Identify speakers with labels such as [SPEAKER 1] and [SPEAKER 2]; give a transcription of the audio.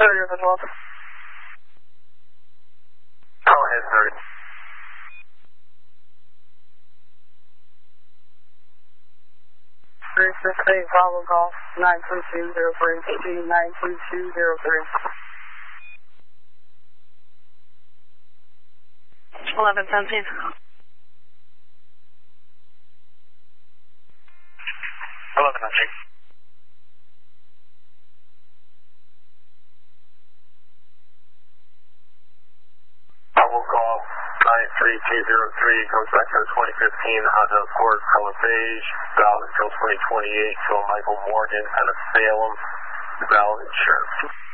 [SPEAKER 1] 30 or the 12.
[SPEAKER 2] Go ahead, 30.
[SPEAKER 1] Three six eight Bravo Golf 93203 92203. 1117.
[SPEAKER 2] 1117. Bravo Golf 93203 comes back to the 2015 Honda Accord, color beige, valid until 2028. So Michael Morgan out of Salem, valid insurance.